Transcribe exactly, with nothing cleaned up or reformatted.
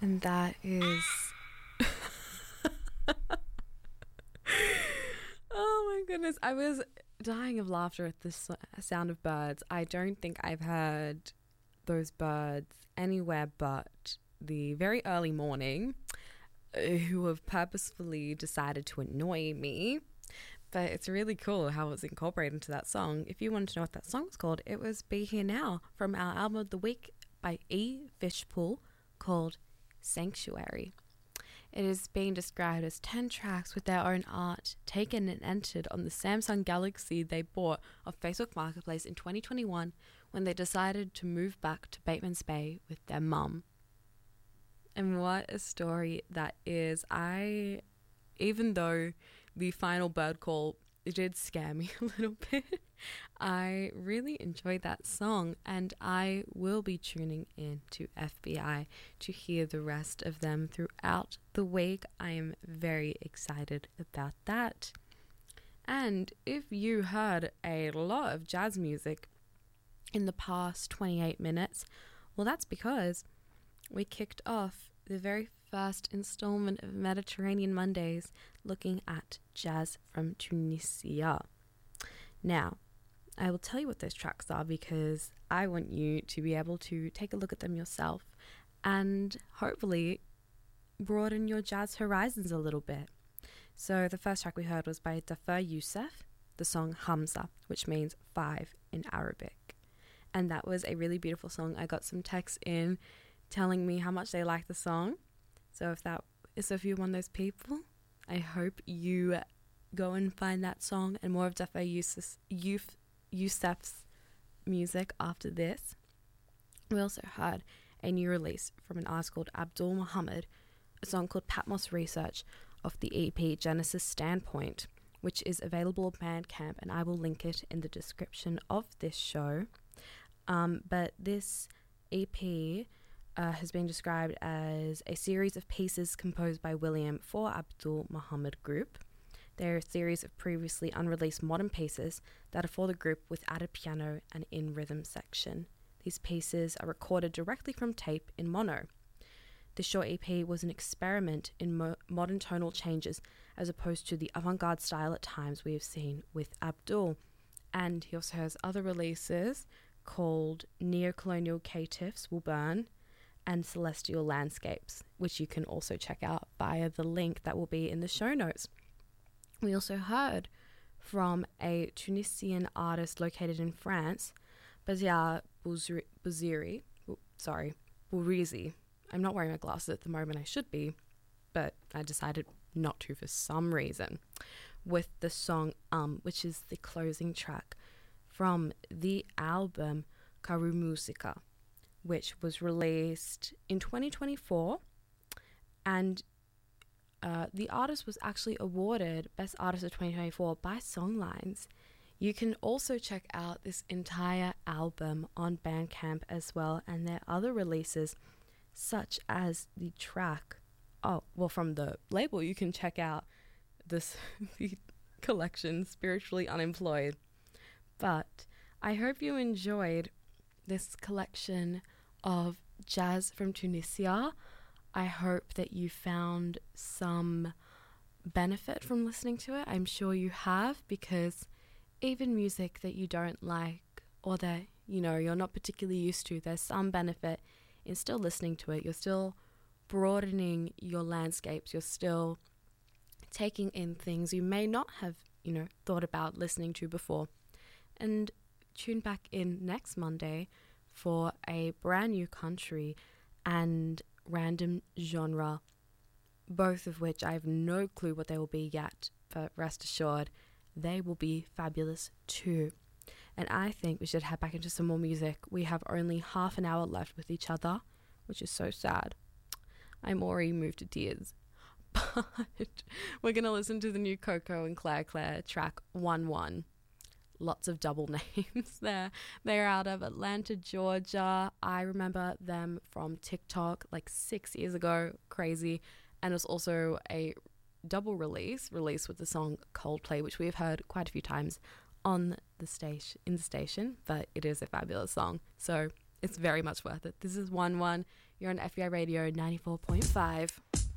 And that is... Oh my goodness. I was dying of laughter at the sound of birds. I don't think I've heard those birds anywhere but the very early morning, uh, who have purposefully decided to annoy me. But it's really cool how it's incorporated into that song. If you wanted to know what that song was called, it was Be Here Now from our album of the week by E. Fishpool called Sanctuary. It is being described as ten tracks with their own art, taken and entered on the Samsung Galaxy they bought off Facebook Marketplace in twenty twenty-one when they decided to move back to Bateman's Bay with their mum. And what a story that is. I, even though the final bird call, it did scare me a little bit, I really enjoyed that song, and I will be tuning in to F B I to hear the rest of them throughout the week. I am very excited about that. And if you heard a lot of jazz music in the past twenty-eight minutes, well, that's because we kicked off the very first installment of Mediterranean Mondays looking at jazz from Tunisia. Now, I will tell you what those tracks are because I want you to be able to take a look at them yourself and hopefully broaden your jazz horizons a little bit. So the first track we heard was by Dafer Youssef, the song Hamza, which means five in Arabic. And that was a really beautiful song. I got some texts in telling me how much they like the song. So if that is, so if you're one of those people, I hope you go and find that song and more of Dafer Youssef, Youssef's music after this. We also heard a new release from an artist called Abdul Muhammad, a song called Patmos Research off the E P Genesis Standpoint, which is available on Bandcamp, and I will link it in the description of this show. Um, but this E P uh, has been described as a series of pieces composed by William for Abdul Muhammad Group. They're a series of previously unreleased modern pieces that are for the group with added piano and in-rhythm section. These pieces are recorded directly from tape in mono. The short E P was an experiment in mo- modern tonal changes as opposed to the avant-garde style at times we have seen with Abdul. And he also has other releases called Neo-Colonial Caitiffs Will Burn and Celestial Landscapes, which you can also check out via the link that will be in the show notes. We also heard from a Tunisian artist located in France, Bazia Bouziri, sorry, Bourizi. I'm not wearing my glasses at the moment, I should be, but I decided not to for some reason, with the song Um, which is the closing track from the album Karu Musica, which was released in twenty twenty-four, and uh, the artist was actually awarded Best Artist of twenty twenty-four by Songlines. You can also check out this entire album on Bandcamp as well, and their other releases, such as the track, oh, well, from the label, you can check out this the collection, Spiritually Unemployed. But I hope you enjoyed this collection of jazz from Tunisia. I hope that you found some benefit from listening to it. I'm sure you have, because even music that you don't like or that, you know, you're not particularly used to, there's some benefit in still listening to it. You're still broadening your landscapes. You're still taking in things you may not have, you know, thought about listening to before. And tune back in next Monday for a brand new country and random genre, both of which I have no clue what they will be yet, but rest assured, they will be fabulous too. And I think we should head back into some more music. We have only half an hour left with each other, which is so sad. I'm already moved to tears. But we're going to listen to the new Coco and Claire Claire track one one. Lots of double names there. They're out of Atlanta, Georgia. I remember them from TikTok like six years ago. Crazy. And it was also a double release, release with the song Coldplay, which we have heard quite a few times on the station, in the station, but it is a fabulous song. So it's very much worth it. This is one one. You're on F B I Radio ninety-four point five.